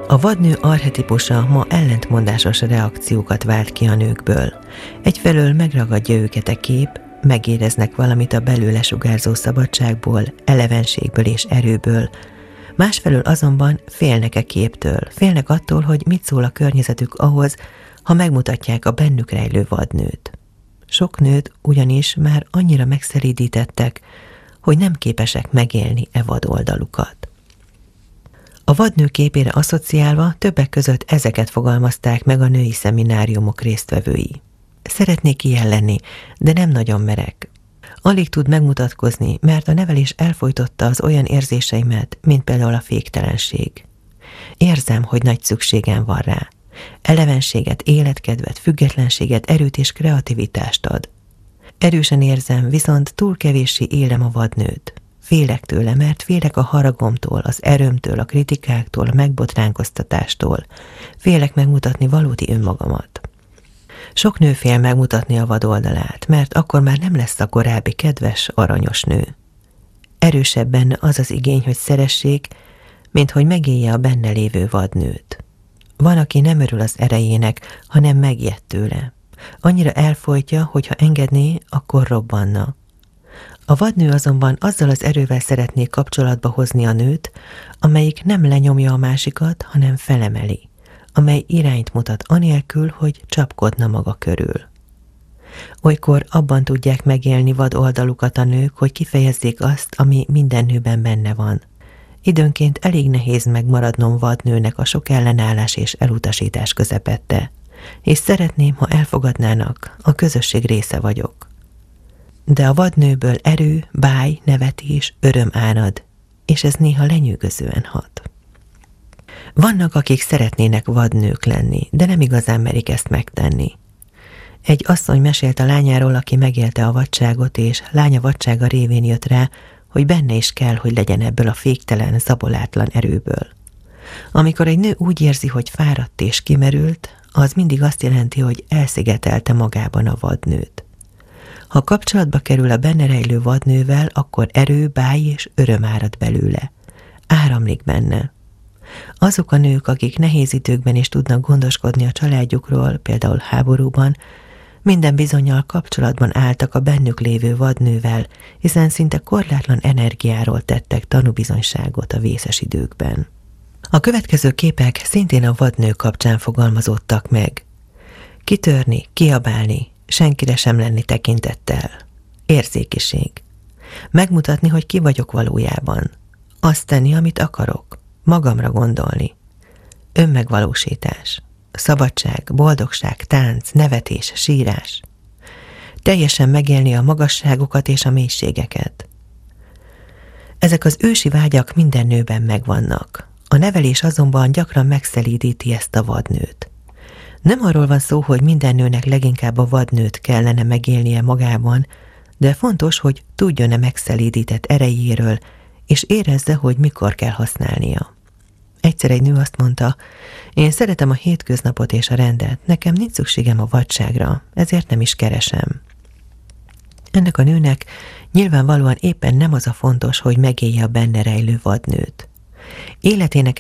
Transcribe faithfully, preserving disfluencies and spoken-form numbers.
A vadnő archetipusa ma ellentmondásos reakciókat vált ki a nőkből. Egyfelől megragadja őket a kép, megéreznek valamit a belőle sugárzó szabadságból, elevenségből és erőből. Másfelől azonban félnek a képtől, félnek attól, hogy mit szól a környezetük ahhoz, ha megmutatják a bennük rejlő vadnőt. Sok nőt ugyanis már annyira megszelídítettek, hogy nem képesek megélni e vad oldalukat. A vadnő képére asszociálva többek között ezeket fogalmazták meg a női szemináriumok résztvevői. Szeretnék ilyen lenni, de nem nagyon merek. Alig tud megmutatkozni, mert a nevelés elfojtotta az olyan érzéseimet, mint például a féktelenség. Érzem, hogy nagy szükségem van rá. Elevenséget, életkedvet, függetlenséget, erőt és kreativitást ad. Erősen érzem, viszont túl kevéssé élem a vadnőt. Félek tőle, mert félek a haragomtól, az erőmtől, a kritikáktól, a megbotránkoztatástól. Félek megmutatni valódi önmagamat. Sok nő fél megmutatni a vad oldalát, mert akkor már nem lesz a korábbi kedves, aranyos nő. Erősebb benne az az igény, hogy szeressék, mint hogy megélje a benne lévő vadnőt. Van, aki nem örül az erejének, hanem megijed tőle. Annyira elfojtja, hogy ha engedné, akkor robbanna. A vadnő azonban azzal az erővel szeretné kapcsolatba hozni a nőt, amelyik nem lenyomja a másikat, hanem felemeli, amely irányt mutat anélkül, hogy csapkodna maga körül. Olykor abban tudják megélni vad oldalukat a nők, hogy kifejezzék azt, ami minden nőben benne van. Időnként elég nehéz megmaradnom vadnőnek a sok ellenállás és elutasítás közepette, és szeretném, ha elfogadnának, a közösség része vagyok. De a vadnőből erő, báj, nevetés, öröm árad, és ez néha lenyűgözően hat. Vannak, akik szeretnének vadnők lenni, de nem igazán merik ezt megtenni. Egy asszony mesélt a lányáról, aki megélte a vadságot, és lánya vadsága révén jött rá, hogy benne is kell, hogy legyen ebből a féktelen, zabolátlan erőből. Amikor egy nő úgy érzi, hogy fáradt és kimerült, az mindig azt jelenti, hogy elszigetelte magában a vadnőt. Ha kapcsolatba kerül a benne rejlő vadnővel, akkor erő, báj és öröm árad belőle. Áramlik benne. Azok a nők, akik nehéz időkben is tudnak gondoskodni a családjukról, például háborúban, minden bizonnyal kapcsolatban álltak a bennük lévő vadnővel, hiszen szinte korlátlan energiáról tettek tanúbizonyságot a vészes időkben. A következő képek szintén a vadnő kapcsán fogalmazódtak meg. Kitörni, kiabálni, senkire sem lenni tekintettel. Érzékiség. Megmutatni, hogy ki vagyok valójában. Azt tenni, amit akarok. Magamra gondolni. Önmegvalósítás. Szabadság, boldogság, tánc, nevetés, sírás. Teljesen megélni a magasságokat és a mélységeket. Ezek az ősi vágyak minden nőben megvannak. A nevelés azonban gyakran megszelídíti ezt a vadnőt. Nem arról van szó, hogy minden nőnek leginkább a vadnőt kellene megélnie magában, de fontos, hogy tudjon-e megszelídített erejéről, és érezze, hogy mikor kell használnia. Egyszer egy nő azt mondta, én szeretem a hétköznapot és a rendet, nekem nincs szükségem a vadságra, ezért nem is keresem. Ennek a nőnek nyilvánvalóan éppen nem az a fontos, hogy megélje a benne rejlő vadnőt. Életének